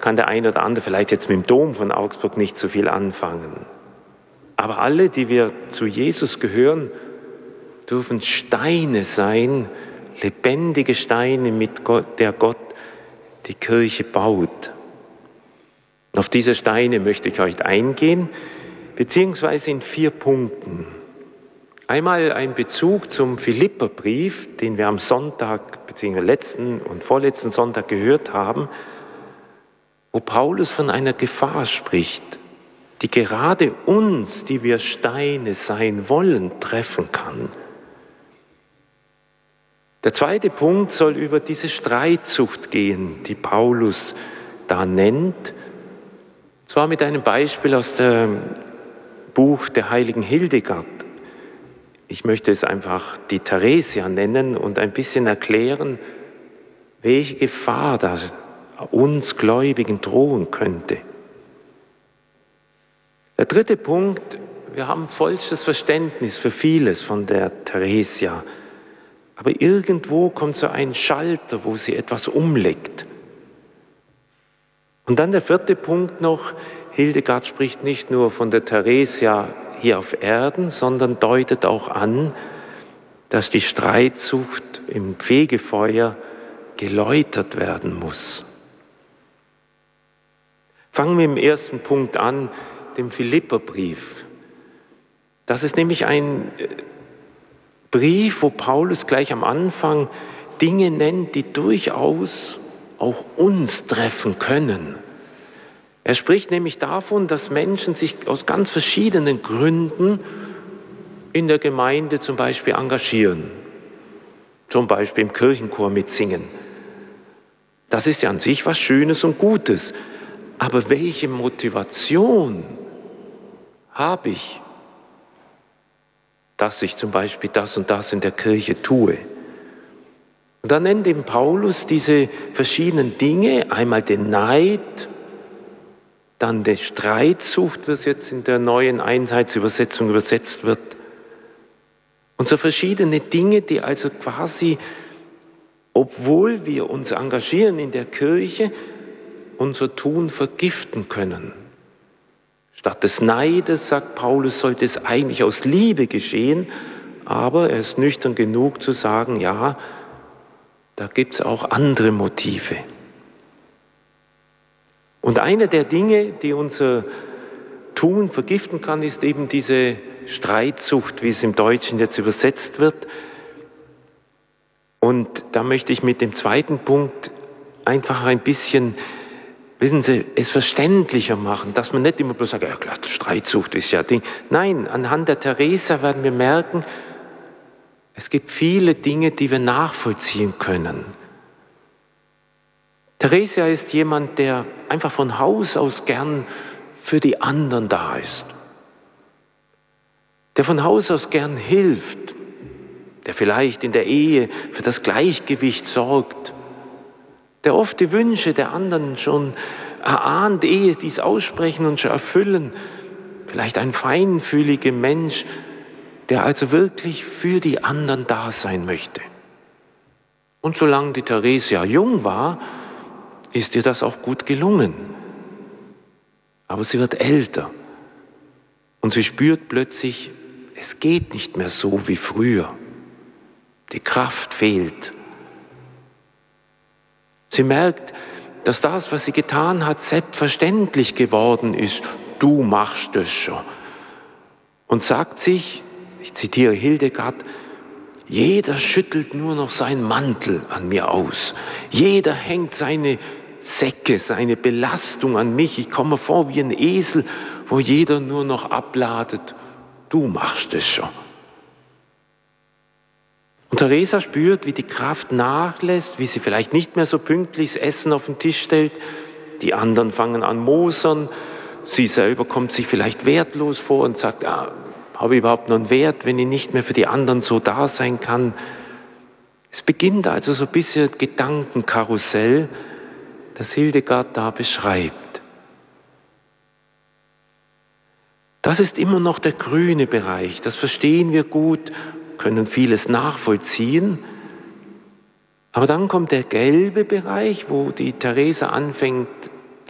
kann der eine oder andere vielleicht jetzt mit dem Dom von Augsburg nicht so viel anfangen. Aber alle, die wir zu Jesus gehören, dürfen Steine sein, lebendige Steine, mit der Gott die Kirche baut. Und auf diese Steine möchte ich heute eingehen, beziehungsweise in 4 Punkten. Einmal ein Bezug zum Philipperbrief, den wir am Sonntag, beziehungsweise letzten und vorletzten Sonntag gehört haben, wo Paulus von einer Gefahr spricht, die gerade uns, die wir Steine sein wollen, treffen kann. Der zweite Punkt soll über diese Streitsucht gehen, die Paulus da nennt, und zwar mit einem Beispiel aus dem Buch der heiligen Hildegard. Ich möchte es einfach die Theresia nennen und ein bisschen erklären, welche Gefahr da uns Gläubigen drohen könnte. Der dritte Punkt, wir haben vollstes Verständnis für vieles von der Theresia, aber irgendwo kommt so ein Schalter, wo sie etwas umlegt. Und dann der 4. Punkt noch, Hildegard spricht nicht nur von der Theresia hier auf Erden, sondern deutet auch an, dass die Streitsucht im Fegefeuer geläutert werden muss. Fangen wir im 1. Punkt an, dem Philipperbrief. Das ist nämlich ein Brief, wo Paulus gleich am Anfang Dinge nennt, die durchaus auch uns treffen können. Er spricht nämlich davon, dass Menschen sich aus ganz verschiedenen Gründen in der Gemeinde zum Beispiel engagieren. Zum Beispiel im Kirchenchor mitsingen. Das ist ja an sich was Schönes und Gutes. Aber welche Motivation habe ich, dass ich zum Beispiel das und das in der Kirche tue? Und dann nennt eben Paulus diese verschiedenen Dinge, einmal den Neid, dann die Streitsucht, was jetzt in der neuen Einheitsübersetzung übersetzt wird. Und so verschiedene Dinge, die also quasi, obwohl wir uns engagieren in der Kirche, unser Tun vergiften können. Statt des Neides, sagt Paulus, sollte es eigentlich aus Liebe geschehen, aber er ist nüchtern genug zu sagen, ja, da gibt es auch andere Motive. Und eine der Dinge, die unser Tun vergiften kann, ist eben diese Streitsucht, wie es im Deutschen jetzt übersetzt wird. Und da möchte ich mit dem 2. Punkt einfach ein bisschen, wissen Sie, es verständlicher machen, dass man nicht immer bloß sagt, ja klar, Streitsucht ist ja Ding. Nein, anhand der Theresia werden wir merken, es gibt viele Dinge, die wir nachvollziehen können. Theresia ist jemand, der einfach von Haus aus gern für die anderen da ist. Der von Haus aus gern hilft. Der vielleicht in der Ehe für das Gleichgewicht sorgt. Der oft die Wünsche der anderen schon erahnt, ehe dies aussprechen und schon erfüllen. Vielleicht ein feinfühliger Mensch, der also wirklich für die anderen da sein möchte. Und solange die Theresia jung war, ist ihr das auch gut gelungen. Aber sie wird älter und sie spürt plötzlich, es geht nicht mehr so wie früher. Die Kraft fehlt. Sie merkt, dass das, was sie getan hat, selbstverständlich geworden ist. Du machst es schon. Und sagt sich, ich zitiere Hildegard, jeder schüttelt nur noch seinen Mantel an mir aus. Jeder hängt seine Säcke, seine Belastung an mich. Ich komme vor wie ein Esel, wo jeder nur noch abladet. Du machst es schon. Und Theresia spürt, wie die Kraft nachlässt, wie sie vielleicht nicht mehr so pünktlich das Essen auf den Tisch stellt. Die anderen fangen an mosern. Sie selber kommt sich vielleicht wertlos vor und sagt, habe ich überhaupt noch einen Wert, wenn ich nicht mehr für die anderen so da sein kann? Es beginnt also so ein bisschen Gedankenkarussell, das Hildegard da beschreibt. Das ist immer noch der grüne Bereich, das verstehen wir gut, können vieles nachvollziehen. Aber dann kommt der gelbe Bereich, wo die Theresia anfängt,